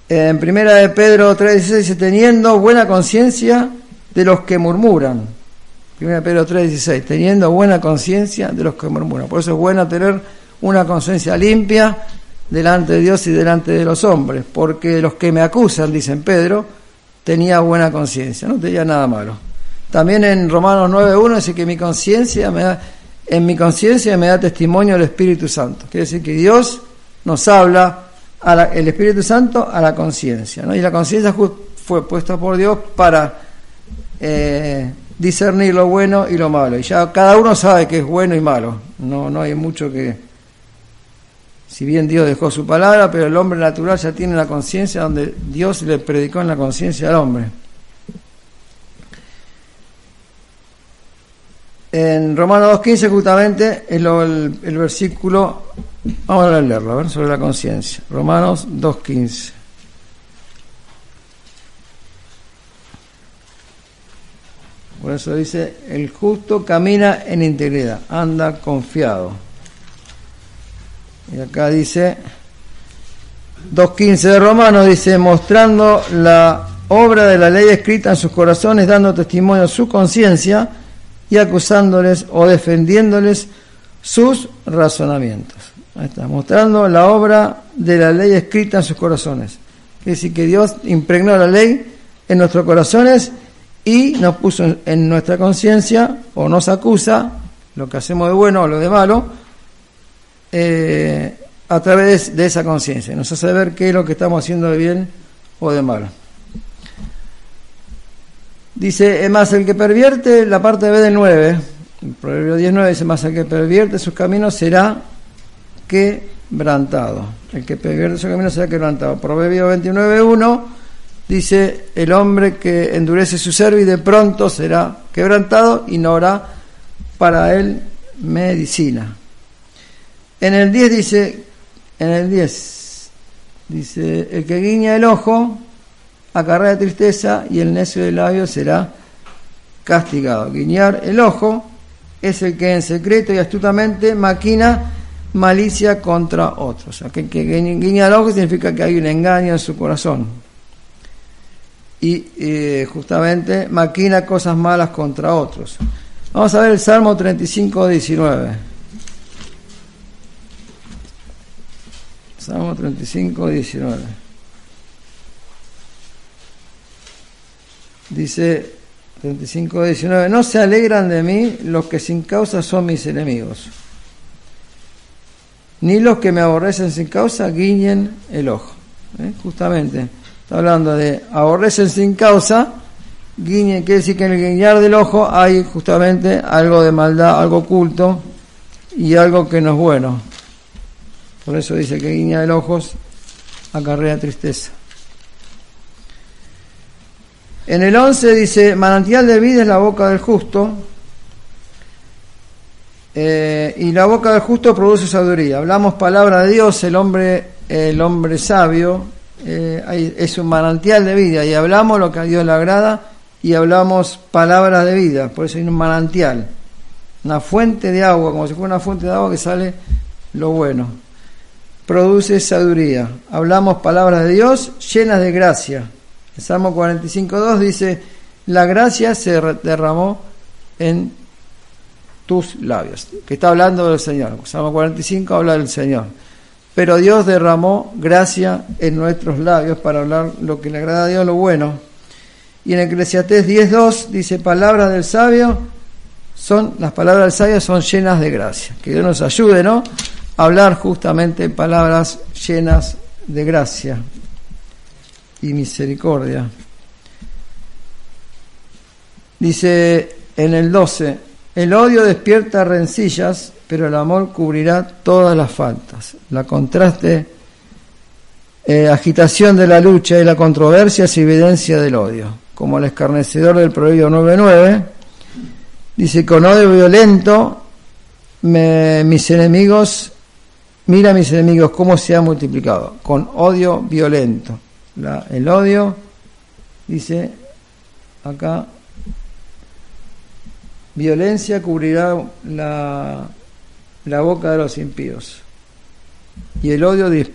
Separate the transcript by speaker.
Speaker 1: En primera de Pedro 3:16 dice, teniendo buena conciencia de los que murmuran. Primera de Pedro 3:16, teniendo buena conciencia de los que murmuran. Por eso es bueno tener una conciencia limpia delante de Dios y delante de los hombres, porque los que me acusan, dicen Pedro, tenía buena conciencia, no tenía nada malo. También en Romanos 9:1 dice que en mi conciencia me da testimonio el Espíritu Santo. Quiere decir que Dios nos habla, el Espíritu Santo, a la conciencia, ¿no? Y la conciencia fue puesta por Dios para discernir lo bueno y lo malo. Y ya cada uno sabe que es bueno y malo. No hay mucho que... Si bien Dios dejó su palabra, pero el hombre natural ya tiene la conciencia donde Dios le predicó en la conciencia al hombre. En Romanos 2:15 justamente es el versículo, vamos a leerlo, a ver, sobre la conciencia. Romanos 2:15. Por eso dice, el justo camina en integridad, anda confiado. Y acá dice, 2:15 de Romanos, dice, mostrando la obra de la ley escrita en sus corazones, dando testimonio a su conciencia y acusándoles o defendiéndoles sus razonamientos. Ahí está, mostrando la obra de la ley escrita en sus corazones. Quiere decir que Dios impregnó la ley en nuestros corazones y nos puso en nuestra conciencia, o nos acusa, lo que hacemos de bueno o lo de malo, a través de esa conciencia. Nos hace ver qué es lo que estamos haciendo de bien o de malo. Dice, es más, el que pervierte, la parte B del 9, el Proverbio 10:9 dice, más el que pervierte sus caminos será quebrantado. El que pervierte sus caminos será quebrantado. Proverbio 29:1 dice, el hombre que endurece su cerviz de pronto será quebrantado y no habrá para él medicina. En el 10 dice, el que guiña el ojo acarrea tristeza y el necio de labios será castigado. Guiñar el ojo es el que en secreto y astutamente maquina malicia contra otros. O sea, que guiña el ojo significa que hay un engaño en su corazón. Y justamente maquina cosas malas contra otros. Vamos a ver el Salmo 35:19. Salmo 35:19. Dice 35:19, no se alegran de mí los que sin causa son mis enemigos, ni los que me aborrecen sin causa guiñen el ojo. Justamente, está hablando de aborrecen sin causa, guiñen, quiere decir que en el guiñar del ojo hay justamente algo de maldad, algo oculto y algo que no es bueno. Por eso dice que guiña el ojo acarrea tristeza. En el 11 dice, manantial de vida es la boca del justo, y la boca del justo produce sabiduría. Hablamos palabra de Dios, el hombre sabio es un manantial de vida, y hablamos lo que a Dios le agrada, y hablamos palabras de vida, por eso hay un manantial, una fuente de agua, como si fuera una fuente de agua que sale lo bueno. Produce sabiduría. Hablamos palabras de Dios llenas de gracia. El Salmo 45:2 dice, la gracia se derramó en tus labios, que está hablando del Señor. Salmo 45 habla del Señor. Pero Dios derramó gracia en nuestros labios para hablar lo que le agrada a Dios, lo bueno. Y en Eclesiastés 10:2 dice, las palabras del sabio son llenas de gracia. Que Dios nos ayude, ¿no? A hablar justamente palabras llenas de gracia y misericordia. Dice en el 12, el odio despierta rencillas, pero el amor cubrirá todas las faltas. La contraste, agitación de la lucha y la controversia es evidencia del odio. Como el escarnecedor del Proverbio 9:9, dice, con odio violento, mira a mis enemigos cómo se ha multiplicado. Con odio violento. El odio, dice acá, violencia cubrirá la boca de los impíos. Y el odio